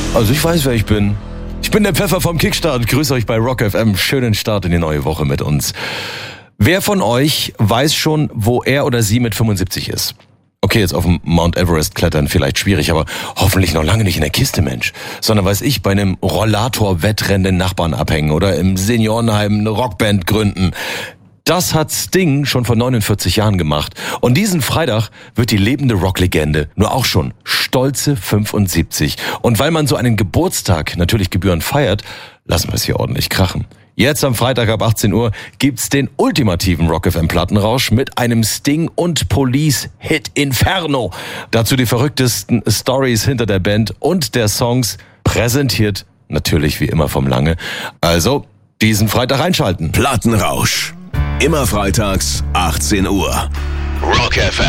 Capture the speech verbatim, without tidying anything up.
Also ich weiß, wer ich bin. Ich bin der Pfeffer vom Kickstart. Grüße euch bei Rock F M. Schönen Start in die neue Woche mit uns. Wer von euch weiß schon, wo er oder sie mit fünfundsiebzig ist? Okay, jetzt auf dem Mount Everest klettern vielleicht schwierig, aber hoffentlich noch lange nicht in der Kiste, Mensch. Sondern weiß ich, bei einem Rollator-Wettrennen den Nachbarn abhängen oder im Seniorenheim eine Rockband gründen. Das hat Sting schon vor neunundvierzig Jahren gemacht. Und diesen Freitag wird die lebende Rocklegende nur auch schon stolze fünfundsiebzig. Und weil man so einen Geburtstag natürlich gebührend feiert, lassen wir es hier ordentlich krachen. Jetzt am Freitag ab achtzehn Uhr gibt's den ultimativen Rock F M Plattenrausch mit einem Sting und Police Hit Inferno. Dazu die verrücktesten Stories hinter der Band und der Songs, präsentiert natürlich wie immer vom Lange. Also diesen Freitag einschalten. Plattenrausch. Immer freitags achtzehn Uhr. Rock F M.